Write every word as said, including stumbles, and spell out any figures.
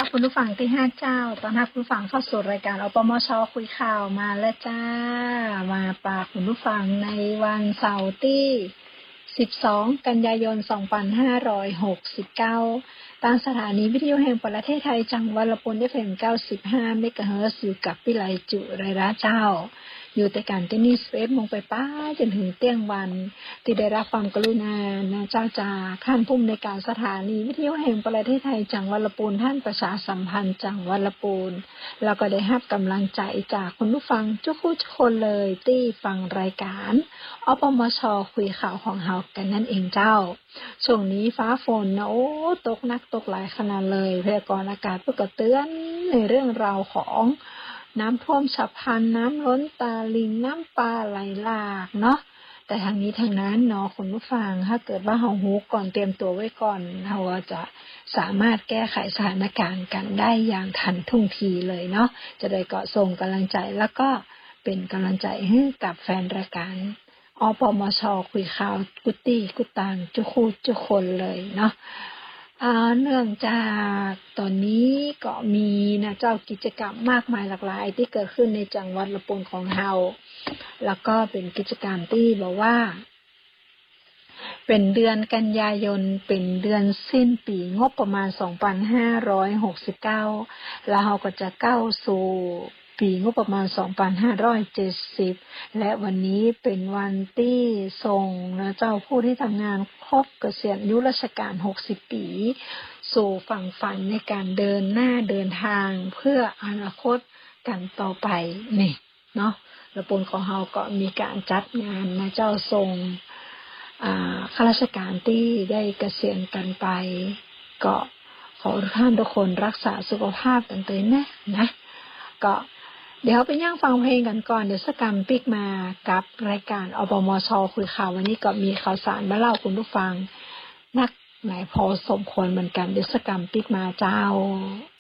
คุณผู้ฟังที่ห้าเจ้าตอนรับคุณผู้ฟังเข้าสู่รายการอปมชคุยข่าวมาแล้วจ้ามาปากคุณผู้ฟังในวันเสาร์ที่สิบสองกันยายนสองพันห้าร้อยหกสิบเก้าทางสถานีวิทยุแห่งประเทศไทยจังหวัดลำพูน เอฟ เอ็ม เก้าสิบห้า เมกะเฮิรตซ์อยู่กับพี่ไหลจุไรระเจ้าอยู่แต่การที่นี่สเปซมงไปป้าจนถึงเตี้ยงวันที่ได้รับความกรุณานะเจ้าจากท่านผู้อำนวยการสถานีวิทยุแห่งประเทศไทยจังหวัดลำพูนท่านประชาสัมพันธ์จังหวัดลำพูนแล้วก็ได้รับกำลังใจจากคุณผู้ฟังทุกคู่ทุกคนเลยที่ฟังรายการอปมชคุยข่าวของเฮากันนั่นเองเจ้าช่วงนี้ฟ้าฝนนะโอ้ตกหนักตกหลายขนาดเลยพยากรณ์อากาศเพื่อเตือนในเรื่องราวของน้ำท่วมฉับพลันน้ำล้นตาลิงน้ำปลาไหลหลากเนาะแต่ทางนี้ทางนั้นเนาะคุณผู้ฟังถ้าเกิดว่าเฮาฮู้ก่อนเตรียมตัวไว้ก่อนเฮาจะสามารถแก้ไขสถานการณ์กันได้อย่างทันท่วงทีเลยเนาะจะได้ก็ส่งกำลังใจแล้วก็เป็นกำลังใจให้กับแฟนรายการอปมชคุยข่าวกุฏิกุตังจุคูจุคนเลยเนาะอ่าเนื่องจากตอนนี้ก็มีนะเจ้ากิจกรรมมากมายหลากหลายที่เกิดขึ้นในจังหวัดลำพูนของเฮาแล้วก็เป็นกิจกรรมที่บอกว่าเป็นเดือนกันยายนเป็นเดือนสิ้นปีงบประมาณสองพันห้าร้อยหกสิบเก้าแล้วเฮาก็จะก้าวสู่ปีงบประมาณสองพันห้าร้อยเจ็ดสิบและวันนี้เป็นวันที่ส่งนะเจ้าผู้ที่ทำงานครบเกษียณอายุราชการหกสิบปีสู่ฝั่งฝันในการเดินหน้าเดินทางเพื่ออนาคตกันต่อไปนี่เนาะลำพูนของเฮาก็มีการจัดงานนะเจ้าส่งอ่าข้าราชการที่ได้เกษียณกันไปก็ขอทุกท่านทุกคนรักษาสุขภาพกันเตยนะนะก็เดี๋ยวไปย่างฟังเพลงกันก่อนเดี๋ยวสักกรรมปิกมากับรายการอปมชคุยข่าววันนี้ก็มีข่าวสารมาเล่าคุณผู้ฟังนักไหนพอสมควรเหมือนกันเดี๋ยวสักกรรมปิกมาเจ้า